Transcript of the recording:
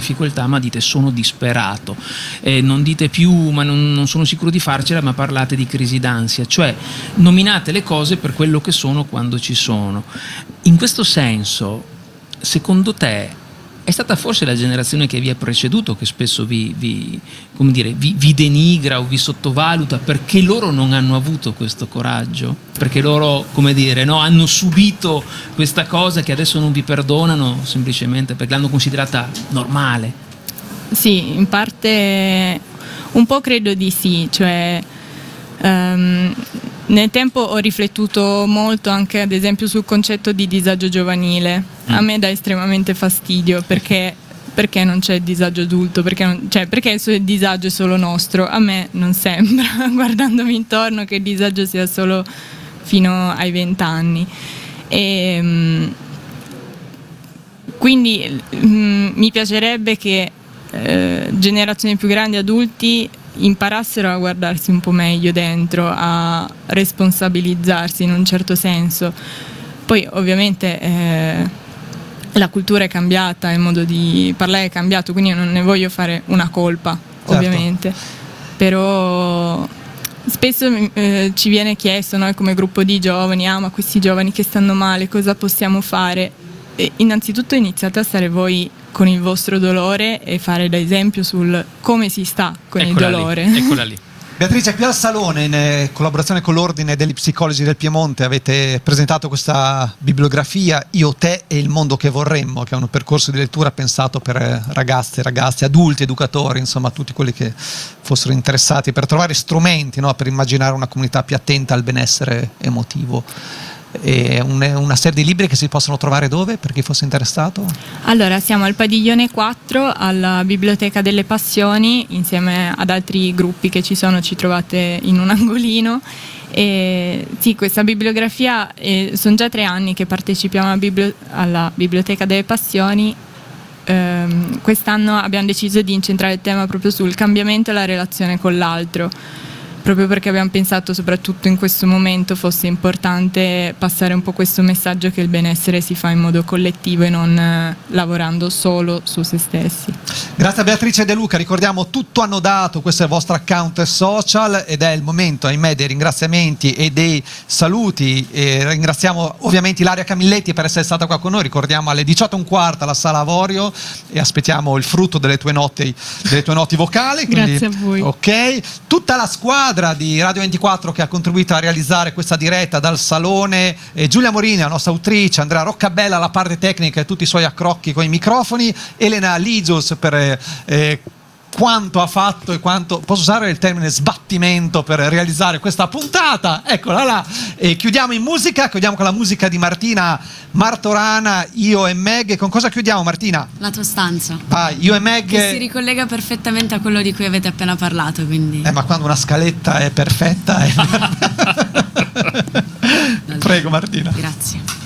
difficoltà, ma dite sono disperato, non dite più ma non sono sicuro di farcela, ma parlate di crisi d'ansia, cioè nominate le cose per quello che sono quando ci sono. In questo senso, secondo te è stata forse la generazione che vi ha preceduto che spesso vi denigra o vi sottovaluta perché loro non hanno avuto questo coraggio? Perché loro, hanno subito questa cosa che adesso non vi perdonano semplicemente perché l'hanno considerata normale? Sì, in parte un po' credo di sì, cioè nel tempo ho riflettuto molto anche ad esempio sul concetto di disagio giovanile. A me dà estremamente fastidio perché non c'è il disagio adulto, perché il disagio è solo nostro. A me non sembra, guardandomi intorno, che il disagio sia solo fino ai 20 anni. Quindi mi piacerebbe che generazioni più grandi, adulti, imparassero a guardarsi un po' meglio dentro, a responsabilizzarsi in un certo senso. Poi ovviamente la cultura è cambiata, il modo di parlare è cambiato, quindi non ne voglio fare una colpa, certo, ovviamente. Però spesso ci viene chiesto, noi come gruppo di giovani, ma questi giovani che stanno male, cosa possiamo fare? E innanzitutto iniziate a stare voi con il vostro dolore e fare da esempio sul come si sta con il dolore. Eccola lì. Beatrice, qui al Salone, in collaborazione con l'Ordine degli Psicologi del Piemonte, avete presentato questa bibliografia Io, te e il mondo che vorremmo, che è un percorso di lettura pensato per ragazze, ragazzi, adulti, educatori, insomma tutti quelli che fossero interessati, per trovare strumenti, no, per immaginare una comunità più attenta al benessere emotivo. E una serie di libri che si possono trovare dove, per chi fosse interessato? Allora, siamo al Padiglione 4 alla Biblioteca delle Passioni, insieme ad altri gruppi che ci trovate in un angolino. E sì, questa bibliografia, sono già 3 anni che partecipiamo alla Biblioteca delle Passioni. Quest'anno abbiamo deciso di incentrare il tema proprio sul cambiamento e la relazione con l'altro, proprio perché abbiamo pensato, soprattutto in questo momento, fosse importante passare un po' questo messaggio che il benessere si fa in modo collettivo e non lavorando solo su se stessi. Grazie a Beatrice De Luca, ricordiamo tutto hanno dato, questo è il vostro account social ed è il momento, ahimè, dei ringraziamenti e dei saluti. Ringraziamo ovviamente Ilaria Camilletti per essere stata qua con noi, ricordiamo alle 18:15 alla Sala Avorio e aspettiamo il frutto delle tue noti vocali. Quindi, grazie a voi. Ok, tutta la squadra di Radio 24 che ha contribuito a realizzare questa diretta dal Salone, Giulia Morini, la nostra autrice, Andrea Roccabella la parte tecnica e tutti i suoi accrocchi con i microfoni, Elena Ligius per quanto ha fatto e quanto, posso usare il termine sbattimento, per realizzare questa puntata, eccola là. E chiudiamo in musica, chiudiamo con la musica di Martina Martorana, Io e Meg. Con cosa chiudiamo, Martina? La tua stanza. Io e Meg, che si ricollega perfettamente a quello di cui avete appena parlato, quindi ma quando una scaletta è perfetta Prego Martina. Grazie.